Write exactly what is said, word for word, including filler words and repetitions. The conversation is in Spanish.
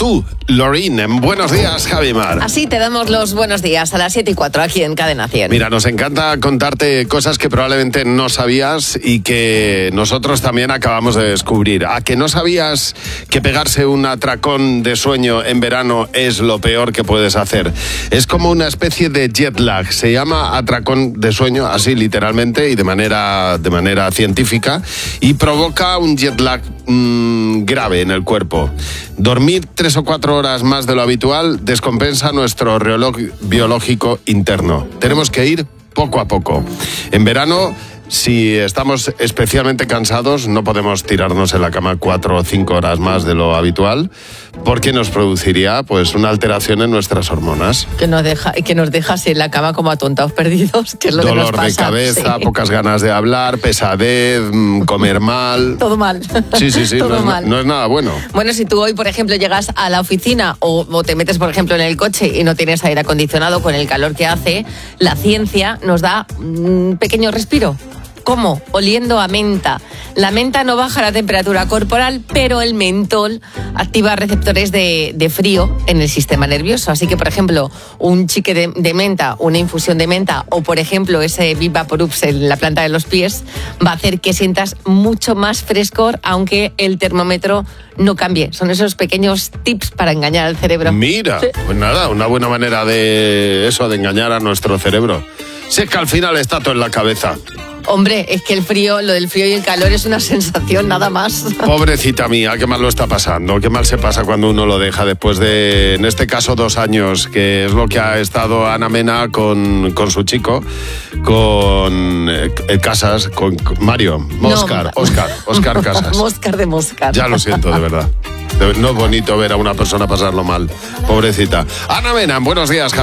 tú, Lorin. Buenos días, Javimar. Así te damos los buenos días a las siete y cuatro aquí en Cadena cien. Mira, nos encanta contarte cosas que probablemente no sabías y que nosotros también acabamos de descubrir. ¿A que no sabías que pegarse un atracón de sueño en verano es lo peor que puedes hacer? Es como una especie de jet lag. Se llama atracón de sueño, así literalmente y de manera, de manera científica, y provoca un jet lag mmm, grave en el cuerpo. Dormir tres o cuatro horas más de lo habitual descompensa nuestro reloj biológico interno. Tenemos que ir poco a poco. En verano, si estamos especialmente cansados, no podemos tirarnos en la cama cuatro o cinco horas más de lo habitual, porque nos produciría pues una alteración en nuestras hormonas. Que nos deja, que nos deja así en la cama como atontados perdidos, que es lo Dolor que nos pasa. de cabeza, sí. Pocas ganas de hablar, pesadez, comer mal. Todo mal. Sí, sí, sí, Todo no, es, mal. no es nada bueno. Bueno, si tú hoy, por ejemplo, llegas a la oficina o, o te metes, por ejemplo, en el coche y no tienes aire acondicionado con el calor que hace, la ciencia nos da un pequeño respiro. ¿Cómo? Oliendo a menta. La menta no baja la temperatura corporal, pero el mentol activa receptores de, de frío en el sistema nervioso. Así que, por ejemplo, un chique de, de menta, una infusión de menta o, por ejemplo, ese Vivaporub en la planta de los pies va a hacer que sientas mucho más frescor, aunque el termómetro no cambie. Son esos pequeños tips para engañar al cerebro. Mira, sí. Pues nada, una buena manera de eso, de engañar a nuestro cerebro. Si es que al final está todo en la cabeza. Hombre, es que el frío, lo del frío y el calor es una sensación nada más. Pobrecita mía, qué mal lo está pasando, qué mal se pasa cuando uno lo deja después de, en este caso, dos años, que es lo que ha estado Ana Mena con, con su chico, con eh, Casas, con Mario, Moscar, no. Oscar, Oscar Casas. Moscar de Moscar. Ya lo siento, de verdad. No es bonito ver a una persona pasarlo mal. Pobrecita. Ana Mena, buenos días, Javi.